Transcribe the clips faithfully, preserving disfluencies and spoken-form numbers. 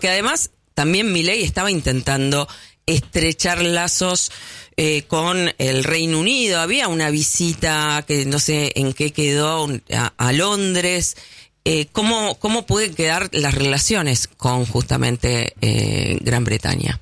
que además también Milei estaba intentando estrechar lazos eh, con el Reino Unido. Había una visita que no sé en qué quedó a, a Londres. Eh, ¿cómo, ¿Cómo pueden quedar las relaciones con justamente eh, Gran Bretaña?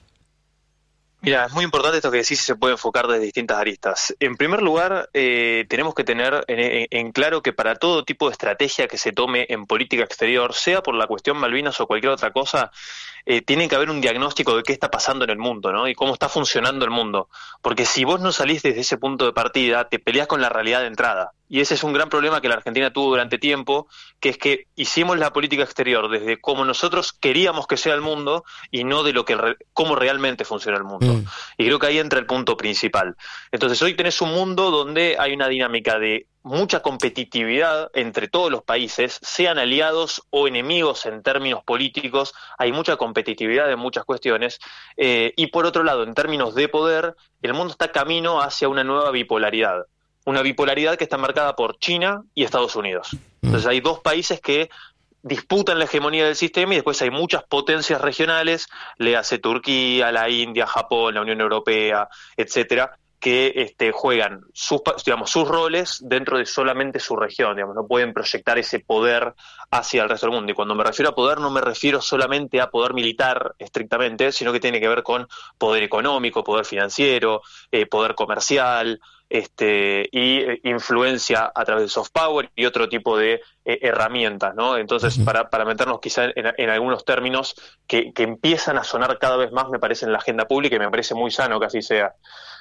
Mira, es muy importante esto que decís y se puede enfocar desde distintas aristas. En primer lugar, eh, tenemos que tener en, en, en claro que para todo tipo de estrategia que se tome en política exterior, sea por la cuestión Malvinas o cualquier otra cosa, eh, tiene que haber un diagnóstico de qué está pasando en el mundo, ¿no? Y cómo está funcionando el mundo. Porque si vos no salís desde ese punto de partida, te peleás con la realidad de entrada. Y ese es un gran problema que la Argentina tuvo durante tiempo, que es que hicimos la política exterior desde cómo nosotros queríamos que sea el mundo y no de lo que re- cómo realmente funciona el mundo. Mm. Y creo que ahí entra el punto principal. Entonces hoy tenés un mundo donde hay una dinámica de mucha competitividad entre todos los países, sean aliados o enemigos en términos políticos, hay mucha competitividad en muchas cuestiones, eh, y por otro lado, en términos de poder, el mundo está camino hacia una nueva bipolaridad. Una bipolaridad que está marcada por China y Estados Unidos. Entonces hay dos países que disputan la hegemonía del sistema y después hay muchas potencias regionales, le hace Turquía, la India, Japón, la Unión Europea, etcétera, que este, juegan sus, digamos, sus roles dentro de solamente su región, digamos, no pueden proyectar ese poder hacia el resto del mundo. Y cuando me refiero a poder, no me refiero solamente a poder militar estrictamente, sino que tiene que ver con poder económico, poder financiero, eh, poder comercial, este y eh, influencia a través de soft power y otro tipo de eh, herramientas, ¿no? Entonces, uh-huh. para, para meternos quizá en, en algunos términos que, que empiezan a sonar cada vez más, me parece, en la agenda pública y me parece muy sano que así sea.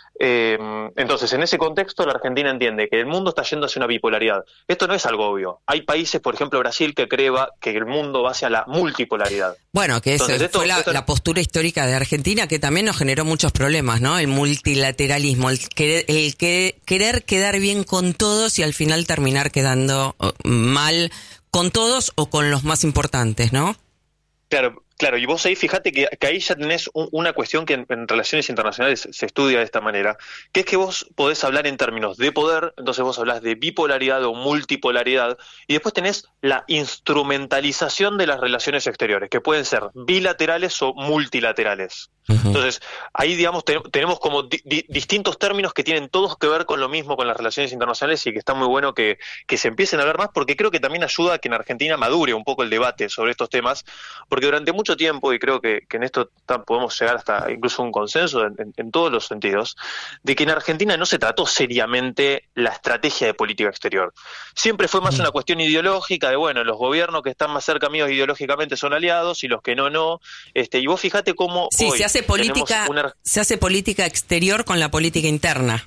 Eh, entonces, en ese contexto, la Argentina entiende que el mundo está yendo hacia una bipolaridad. Esto no es algo obvio. Hay países, por ejemplo, Brasil, que cree que el mundo va hacia la multipolaridad. Bueno, que Entonces, eso esto, fue la, esto... la postura histórica de Argentina, que también nos generó muchos problemas, ¿no? El multilateralismo, el, querer, el que, querer quedar bien con todos y al final terminar quedando mal con todos o con los más importantes, ¿no? Claro. Claro, y vos ahí fíjate que, que ahí ya tenés un, una cuestión que en, en relaciones internacionales se estudia de esta manera, que es que vos podés hablar en términos de poder, entonces vos hablás de bipolaridad o multipolaridad, y después tenés la instrumentalización de las relaciones exteriores, que pueden ser bilaterales o multilaterales. Uh-huh. Entonces, ahí, digamos, te, tenemos como di, di, distintos términos que tienen todos que ver con lo mismo, con las relaciones internacionales, y que está muy bueno que, que se empiecen a hablar más, porque creo que también ayuda a que en Argentina madure un poco el debate sobre estos temas, porque durante mucho tiempo, y creo que, que en esto t- podemos llegar hasta incluso un consenso en, en, en todos los sentidos, de que en Argentina no se trató seriamente la estrategia de política exterior. Siempre fue más una cuestión ideológica de, bueno, los gobiernos que están más cerca míos ideológicamente son aliados y los que no, no. Este, y vos fijate cómo sí, hoy se hace política, una... se hace política exterior con la política interna.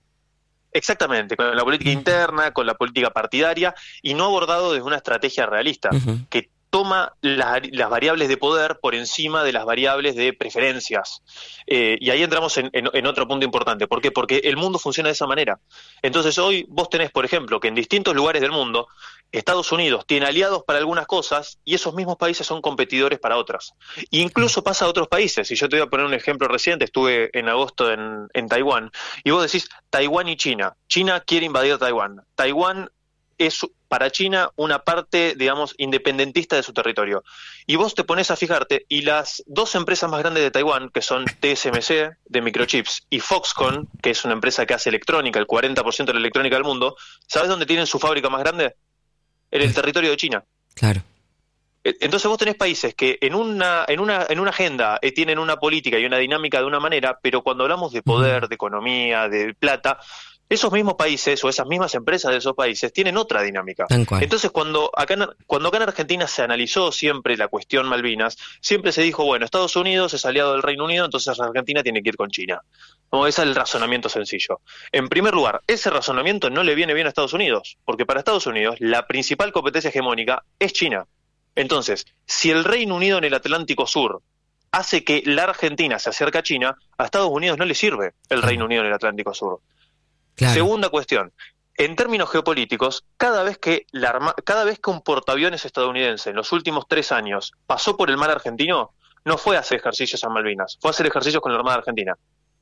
Exactamente, con la política uh-huh. interna, con la política partidaria, y no abordado desde una estrategia realista, uh-huh. que toma las, las variables de poder por encima de las variables de preferencias. Eh, y ahí entramos en, en, en otro punto importante. ¿Por qué? Porque el mundo funciona de esa manera. Entonces hoy vos tenés, por ejemplo, que en distintos lugares del mundo, Estados Unidos tiene aliados para algunas cosas y esos mismos países son competidores para otras. E incluso pasa a otros países. Y yo te voy a poner un ejemplo reciente. Estuve en agosto en, en Taiwán. Y vos decís, Taiwán y China. China quiere invadir Taiwán. Taiwán es para China una parte, digamos, independentista de su territorio. Y vos te pones a fijarte, y las dos empresas más grandes de Taiwán, que son T S M C, de microchips, y Foxconn, que es una empresa que hace electrónica, el cuarenta por ciento de la electrónica del mundo, ¿sabes dónde tienen su fábrica más grande? En el territorio de China. Claro. Entonces vos tenés países que en una, en una, en una agenda eh, tienen una política y una dinámica de una manera, pero cuando hablamos de poder, de economía, de plata, esos mismos países o esas mismas empresas de esos países tienen otra dinámica. Entonces, cuando acá, en, cuando acá en Argentina se analizó siempre la cuestión Malvinas, siempre se dijo, bueno, Estados Unidos es aliado del Reino Unido, entonces Argentina tiene que ir con China. No, ese es el razonamiento sencillo. En primer lugar, ese razonamiento no le viene bien a Estados Unidos, porque para Estados Unidos la principal competencia hegemónica es China. Entonces, si el Reino Unido en el Atlántico Sur hace que la Argentina se acerque a China, a Estados Unidos no le sirve el Reino Unido en el Atlántico Sur. Claro. Segunda cuestión, en términos geopolíticos, cada vez que la arma, cada vez que un portaaviones estadounidense en los últimos tres años pasó por el mar argentino, no fue a hacer ejercicios a Malvinas, fue a hacer ejercicios con la Armada Argentina.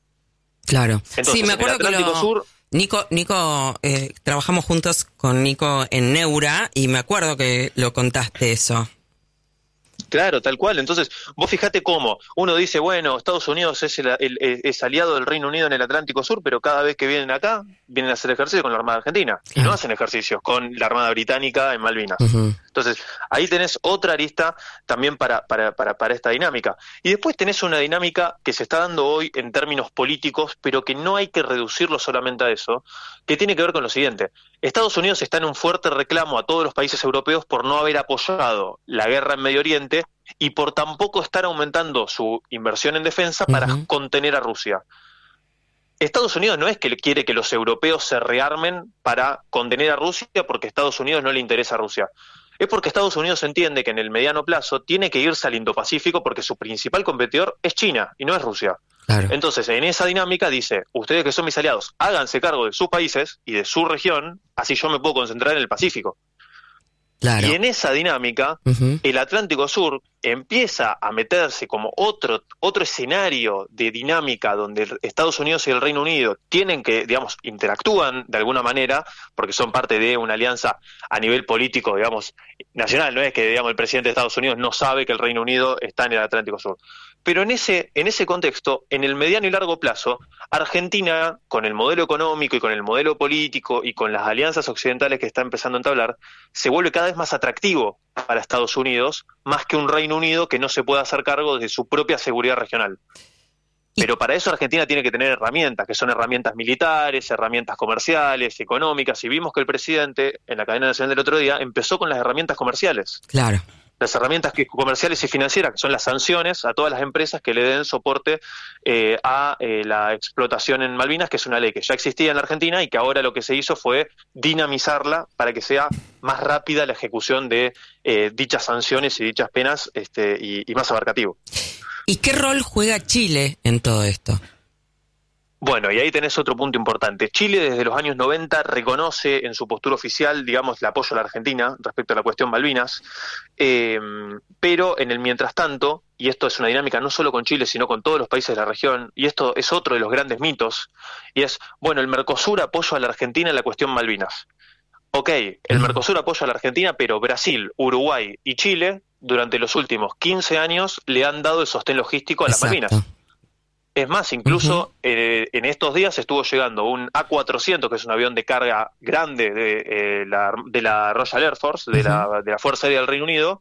Claro. Entonces, sí, me acuerdo en el Atlántico que lo... Sur, Nico, Nico eh, trabajamos juntos con Nico en Neura y me acuerdo que lo contaste eso. Claro, tal cual. Entonces, vos fijate cómo uno dice, bueno, Estados Unidos es, el, el, es aliado del Reino Unido en el Atlántico Sur, pero cada vez que vienen acá, vienen a hacer ejercicio con la Armada Argentina. Y no hacen ejercicios con la Armada Británica en Malvinas. Uh-huh. Entonces, ahí tenés otra arista también para, para, para, para esta dinámica. Y después tenés una dinámica que se está dando hoy en términos políticos, pero que no hay que reducirlo solamente a eso, que tiene que ver con lo siguiente. Estados Unidos está en un fuerte reclamo a todos los países europeos por no haber apoyado la guerra en Medio Oriente y por tampoco estar aumentando su inversión en defensa para uh-huh. contener a Rusia. Estados Unidos no es que quiere que los europeos se rearmen para contener a Rusia porque a Estados Unidos no le interesa a Rusia. Es porque Estados Unidos entiende que en el mediano plazo tiene que irse al Indo-Pacífico porque su principal competidor es China y no es Rusia. Claro. Entonces, en esa dinámica dice, ustedes que son mis aliados, háganse cargo de sus países y de su región, así yo me puedo concentrar en el Pacífico. Claro. Y en esa dinámica, uh-huh. el Atlántico Sur empieza a meterse como otro otro escenario de dinámica donde Estados Unidos y el Reino Unido tienen que, digamos, interactúan de alguna manera, porque son parte de una alianza a nivel político, digamos, nacional. No es que, digamos, el presidente de Estados Unidos no sabe que el Reino Unido está en el Atlántico Sur. Pero en ese, en ese contexto, en el mediano y largo plazo, Argentina, con el modelo económico y con el modelo político y con las alianzas occidentales que está empezando a entablar, se vuelve cada vez más atractivo para Estados Unidos, más que un Reino Unido que no se pueda hacer cargo de su propia seguridad regional. Pero para eso Argentina tiene que tener herramientas, que son herramientas militares, herramientas comerciales, económicas, y vimos que el presidente, en la cadena nacional del otro día, empezó con las herramientas comerciales. Claro. Las herramientas que, comerciales y financieras, que son las sanciones a todas las empresas que le den soporte eh, a eh, la explotación en Malvinas, que es una ley que ya existía en la Argentina y que ahora lo que se hizo fue dinamizarla para que sea más rápida la ejecución de eh, dichas sanciones y dichas penas este, y, y más abarcativo. ¿Y qué rol juega Chile en todo esto? Bueno, y ahí tenés otro punto importante. Chile desde los años noventa reconoce en su postura oficial, digamos, el apoyo a la Argentina respecto a la cuestión Malvinas, eh, pero en el mientras tanto, y esto es una dinámica no solo con Chile, sino con todos los países de la región, y esto es otro de los grandes mitos, y es, bueno, el Mercosur apoya a la Argentina en la cuestión Malvinas. Ok, el Mercosur apoya a la Argentina, pero Brasil, Uruguay y Chile, durante los últimos quince años, le han dado el sostén logístico a las Malvinas. Es más, incluso uh-huh. eh, en estos días estuvo llegando un A cuatrocientos, que es un avión de carga grande de, eh, la, de la Royal Air Force, de, uh-huh. la, de la Fuerza Aérea del Reino Unido,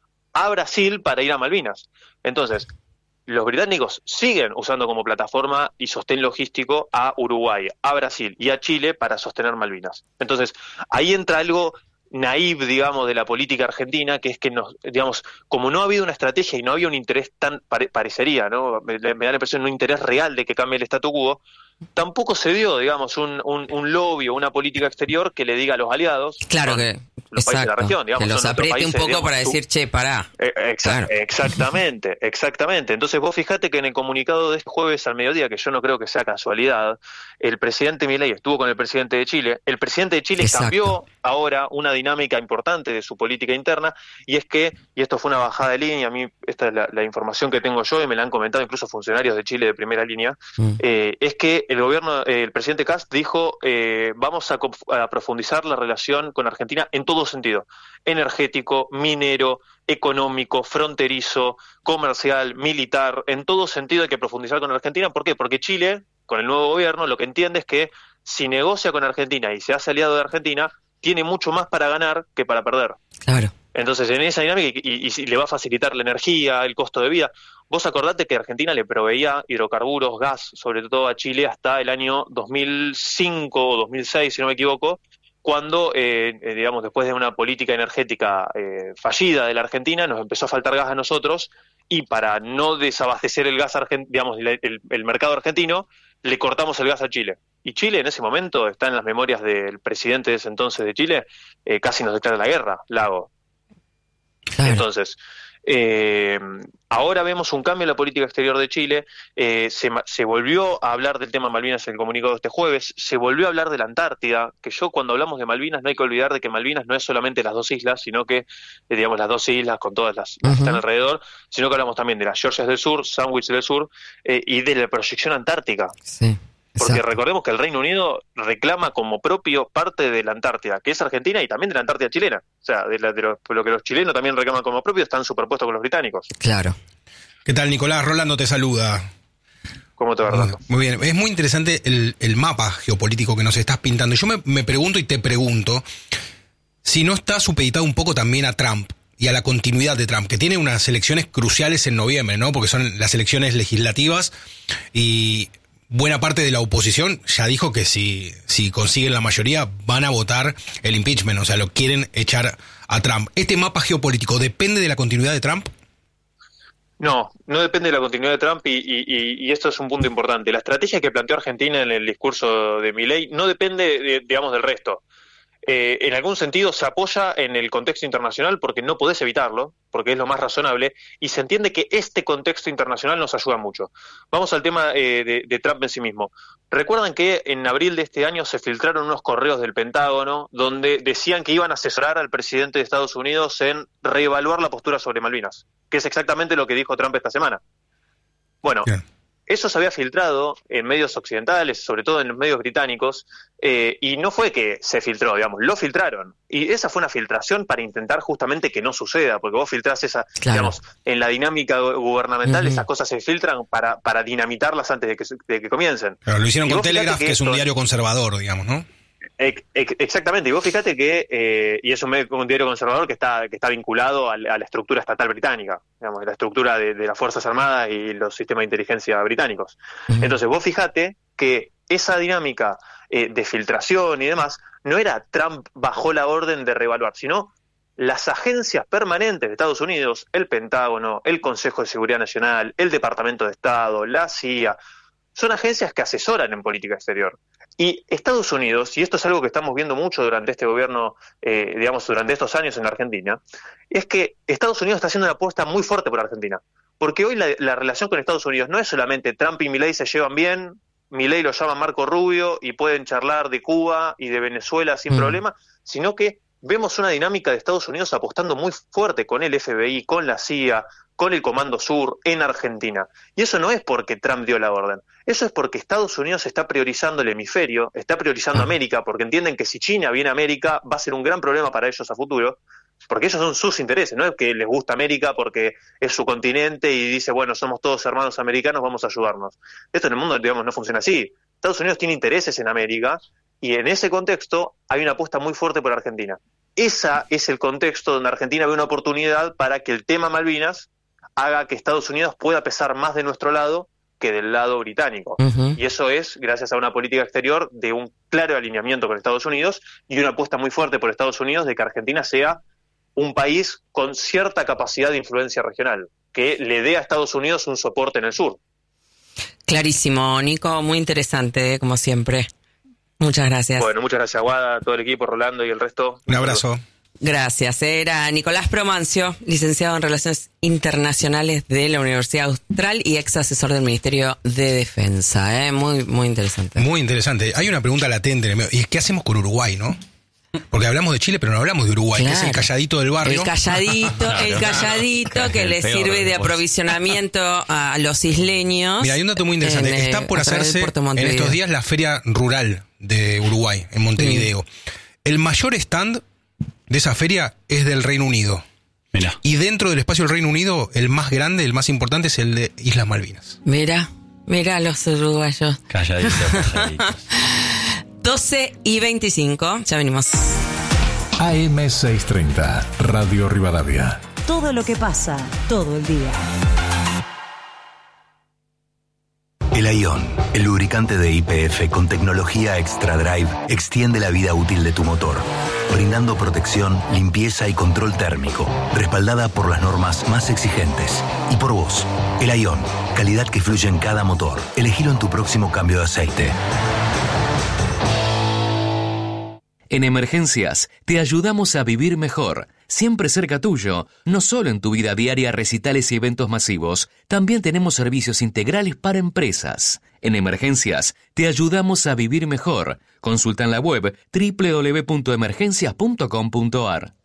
a Brasil para ir a Malvinas. Entonces, los británicos siguen usando como plataforma y sostén logístico a Uruguay, a Brasil y a Chile para sostener Malvinas. Entonces, ahí entra algo naive, digamos, de la política argentina, que es que, nos, digamos, como no ha habido una estrategia y no había un interés tan, pare, parecería, ¿no? Me, me da la impresión de un interés real de que cambie el statu quo, tampoco se dio, digamos, un, un, un lobby o una política exterior que le diga a los aliados, claro que los exacto, países de la región, digamos, que los apriete países, un poco digamos, para tú, decir, che, pará. Eh, exa- claro. Exactamente, exactamente. Entonces vos fijate que en el comunicado de este jueves al mediodía, que yo no creo que sea casualidad, el presidente Milei estuvo con el presidente de Chile. El presidente de Chile exacto. cambió ahora una dinámica importante de su política interna, y es que, y esto fue una bajada de línea, a mí esta es la, la información que tengo yo y me la han comentado incluso funcionarios de Chile de primera línea, mm. eh, es que el gobierno, eh, el presidente Kast dijo, eh, vamos a, a profundizar la relación con Argentina en todo sentido, energético, minero, económico, fronterizo, comercial, militar, en todo sentido hay que profundizar con Argentina. ¿Por qué? Porque Chile, con el nuevo gobierno, lo que entiende es que si negocia con Argentina y se hace aliado de Argentina, tiene mucho más para ganar que para perder. Claro. Entonces, en esa dinámica, y, y, y le va a facilitar la energía, el costo de vida. Vos acordate que Argentina le proveía hidrocarburos, gas, sobre todo a Chile, hasta el año dos mil cinco o dos mil seis, si no me equivoco, cuando, eh, eh, digamos, después de una política energética eh, fallida de la Argentina, nos empezó a faltar gas a nosotros, y para no desabastecer el gas, argent- digamos, el, el, el mercado argentino, le cortamos el gas a Chile. Y Chile en ese momento, está en las memorias del presidente de ese entonces de Chile, eh, casi nos declara la guerra, Lago. Claro. Entonces, eh, ahora vemos un cambio en la política exterior de Chile, eh, se, se volvió a hablar del tema Malvinas en el comunicado de este jueves, se volvió a hablar de la Antártida, que yo cuando hablamos de Malvinas no hay que olvidar de que Malvinas no es solamente las dos islas, sino que, eh, digamos, las dos islas con todas las, las uh-huh. que están alrededor, sino que hablamos también de las Georgias del Sur, Sandwich del Sur, eh, y de la proyección antártica. Sí. Porque Exacto. recordemos que el Reino Unido reclama como propio parte de la Antártida, que es Argentina, y también de la Antártida chilena. O sea, de, la, de lo, lo que los chilenos también reclaman como propio están superpuestos con los británicos. Claro. ¿Qué tal, Nicolás? Rolando te saluda. ¿Cómo te va, Rolando? Muy bien, es muy interesante el, el mapa geopolítico que nos estás pintando. Yo me, me pregunto y te pregunto si no está supeditado un poco también a Trump y a la continuidad de Trump, que tiene unas elecciones cruciales en noviembre, ¿no? Porque son las elecciones legislativas y buena parte de la oposición ya dijo que si, si consiguen la mayoría van a votar el impeachment, o sea, lo quieren echar a Trump. ¿Este mapa geopolítico depende de la continuidad de Trump? No, no depende de la continuidad de Trump y, y, y esto es un punto importante. La estrategia que planteó Argentina en el discurso de Milei no depende, de, digamos, del resto. Eh, en algún sentido se apoya en el contexto internacional porque no podés evitarlo, porque es lo más razonable, y se entiende que este contexto internacional nos ayuda mucho. Vamos al tema eh, de, de Trump en sí mismo. Recuerdan que en abril de este año se filtraron unos correos del Pentágono donde decían que iban a asesorar al presidente de Estados Unidos en reevaluar la postura sobre Malvinas, que es exactamente lo que dijo Trump esta semana. Bueno, yeah. Eso se había filtrado en medios occidentales, sobre todo en los medios británicos, eh, y no fue que se filtró, digamos, lo filtraron. Y esa fue una filtración para intentar justamente que no suceda, porque vos filtrás esa, claro. digamos, en la dinámica gubernamental, uh-huh. esas cosas se filtran para, para dinamitarlas antes de que, de que comiencen. Claro, lo hicieron con Telegraph, que, que es un diario conservador, digamos, ¿no? Exactamente, y vos fíjate que, eh, y es un, medio, un diario conservador que está que está vinculado a, a la estructura estatal británica, digamos, la estructura de, de las Fuerzas Armadas y los sistemas de inteligencia británicos. Uh-huh. Entonces vos fíjate que esa dinámica eh, de filtración y demás, no era Trump bajó la orden de reevaluar, sino las agencias permanentes de Estados Unidos, el Pentágono, el Consejo de Seguridad Nacional, el Departamento de Estado, la C I A, son agencias que asesoran en política exterior. Y Estados Unidos, y esto es algo que estamos viendo mucho durante este gobierno, eh, digamos, durante estos años en la Argentina, es que Estados Unidos está haciendo una apuesta muy fuerte por Argentina. Porque hoy la, la relación con Estados Unidos no es solamente Trump y Milei se llevan bien, Milei lo llama Marco Rubio y pueden charlar de Cuba y de Venezuela sin mm. problema, sino que vemos una dinámica de Estados Unidos apostando muy fuerte con el F B I, con la C I A, con el Comando Sur en Argentina. Y eso no es porque Trump dio la orden. Eso es porque Estados Unidos está priorizando el hemisferio, está priorizando América, porque entienden que si China viene a América va a ser un gran problema para ellos a futuro, porque ellos son sus intereses, no es que les gusta América porque es su continente y dice, bueno, somos todos hermanos americanos, vamos a ayudarnos. Esto en el mundo, digamos, no funciona así. Estados Unidos tiene intereses en América y en ese contexto hay una apuesta muy fuerte por Argentina. Ese es el contexto donde Argentina ve una oportunidad para que el tema Malvinas haga que Estados Unidos pueda pesar más de nuestro lado que del lado británico. Uh-huh. Y eso es gracias a una política exterior de un claro alineamiento con Estados Unidos y una apuesta muy fuerte por Estados Unidos de que Argentina sea un país con cierta capacidad de influencia regional, que le dé a Estados Unidos un soporte en el sur. Clarísimo, Nico, muy interesante, como siempre. Muchas gracias. Bueno, muchas gracias, Guada, todo el equipo, Rolando y el resto. Un abrazo. Gracias. Era Nicolás Promancio, licenciado en Relaciones Internacionales de la Universidad Austral y ex asesor del Ministerio de Defensa. ¿eh? Muy, muy interesante. Muy interesante. Hay una pregunta latente, y es ¿qué hacemos con Uruguay, no? Porque hablamos de Chile, pero no hablamos de Uruguay, claro. Que es el calladito del barrio. El calladito, el calladito que le sirve de aprovisionamiento a los isleños. Mira, hay un dato muy interesante. En, Está por hacerse en estos días la feria rural de Uruguay, en Montevideo. Sí. El mayor stand de esa feria es del Reino Unido. Mira. Y dentro del espacio del Reino Unido, el más grande, el más importante es el de Islas Malvinas. Mira, mira los uruguayos. Calladitos, calladitos. doce y veinticinco, ya venimos. A M seiscientos treinta, Radio Rivadavia. Todo lo que pasa, todo el día. El Ion, el lubricante de Y P F con tecnología Extra Drive, extiende la vida útil de tu motor, brindando protección, limpieza y control térmico, respaldada por las normas más exigentes. Y por vos, el Ion, calidad que fluye en cada motor. Elegilo en tu próximo cambio de aceite. En Emergencias, te ayudamos a vivir mejor, siempre cerca tuyo, no solo en tu vida diaria, recitales y eventos masivos, también tenemos servicios integrales para empresas. En Emergencias, te ayudamos a vivir mejor. Consulta en la web doble u doble u doble u punto emergencias punto com punto a r.